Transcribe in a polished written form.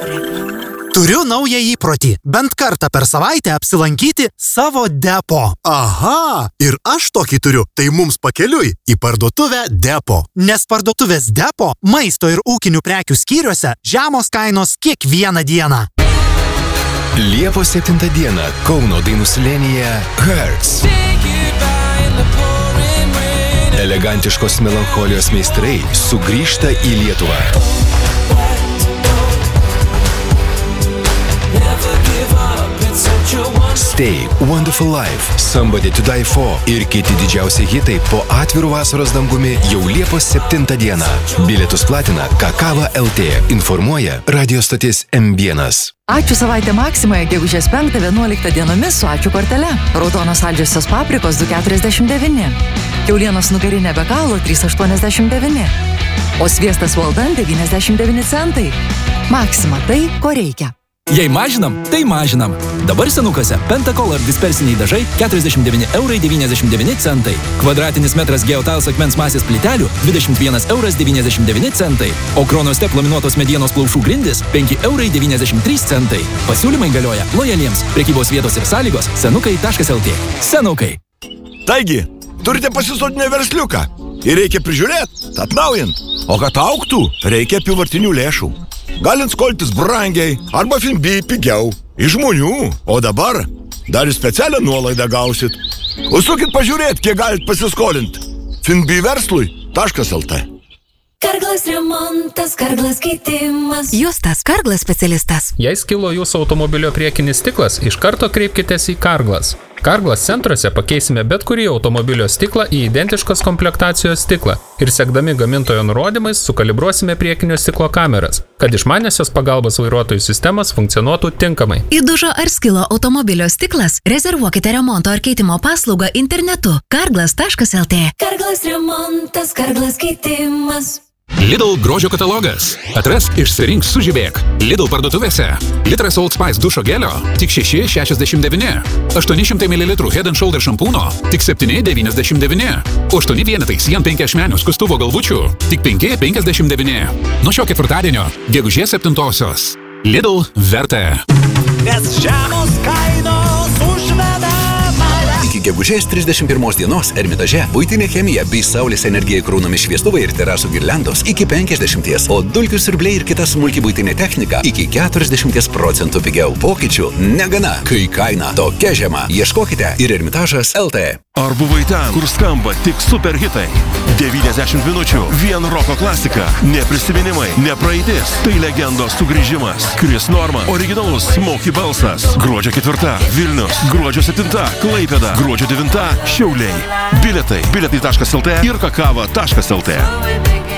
Turiu naują įprotį. Bent kartą per savaitę apsilankyti savo depo. Aha, ir aš tokį turiu. Tai mums pakeliui į parduotuvę Depo. Nes parduotuvės Depo maisto ir ūkinių prekių skyriuose žemos kainos kiekvieną dieną. Liepos 7 dieną Kauno Dainų slėnyje Hertz. Elegantiškos melancholijos meistrai sugrįžta į Lietuvą. Stay, Wonderful Life, Somebody to Die For ir kiti didžiausi hitai po atvirų vasaros dangumi jau Liepos 7 dieną. Bilietus platina Kakava LT, informuoja radio stotis M1. Ačiū savaitę Maksimoje, gegužės 5-11 dienomis su ačiū kortele. Raudonos saldžiosios paprikos 2,49. Kiaulienos nugarinė be galo 3,89. O sviestas Walden 99 centai. Maksima tai, ko reikia. Jei mažinam, tai mažinam. Dabar senukose Pentacolor dispersiniai dažai 49,99 €. Kvadratinis metras Geotiles akmens masės plytelių 21,99 €. O Chronostep laminuotos medienos plaušų grindys 5,93 €. Pasiūlymai galioja lojaliems. Prekybos vietos ir sąlygos senukai.lt. Senukai. Taigi, turite pasisodinę versliuką ir reikia prižiūrėti, atnaujint. O kad augtų, reikia apyvartinių lėšų. Galint skoltis brangiai arba Finbi pigiau. Iš žmonių. O dabar dar ir specialią nuolaidą gausit. Užsukit pažiūrėti, kiek galit pasiskolinti. finbiverslui.lt. Karglas remontas, Karglas keitimas. Justas, Karglas specialistas. Jei skilo jūsų automobilio priekinis stiklas, iš karto kreipkitės į Karglas. Karglas centruose pakeisime bet kurį automobilio stiklą į identiškos komplektacijos stiklą ir sekdami gamintojo nurodymais sukalibruosime priekinio stiklo kameras, kad išmaniosios pagalbos vairuotojų sistemos funkcionuotų tinkamai. Įdužo ar skilo automobilio stiklas? Rezervuokite remonto ar keitimo paslaugą internetu karglas.lt. Karglas remontas, Karglas keitimas. Lidl grožio katalogas. Atrask, išsirink, sužibėk. Lidl parduotuvėse. Litras Old Spice dušo gelio tik 6,69. 800 ml Head & Shoulder šampūno tik 7,99. 8 vienetai Sien 5 ašmenių skustuvo galvučių tik 5,59. Nuo šio ketvirtadienio, gegužės 7-osios. Lidl verta. Nes žemos kainos užveda. Iki gegužės 31 dienos Ermitaže buitinė chemija bei saulės energija kraunami šviestuvai ir terasų girliandos iki 50, o dulkių siurbliai ir kita smulki buitinė technika iki 40% pigiau. Pokyčių negana, kai kaina tokia žema. Ieškokite ir Ermitažas LT. Ar buvai ten, kur skamba tik superhitai? 90 minučių, vien roko klasika, ne prisiminimai, ne praeitis, tai legendos sugrįžimas. Chris Norman, originalus Smokey balsas. Gruodžio 4 Vilnius, gruodžio 7 Klaipėda, gruodžio 9 Šiauliai. Bilietai, bilietai.lt ir kakava.lt.